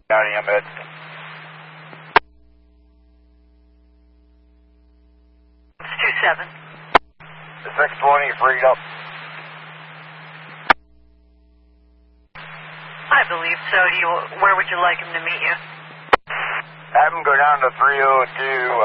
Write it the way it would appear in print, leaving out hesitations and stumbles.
County Emmett. It's 27. The 620 freed up. I believe so. Where would you like him to meet you? Have him go down to 302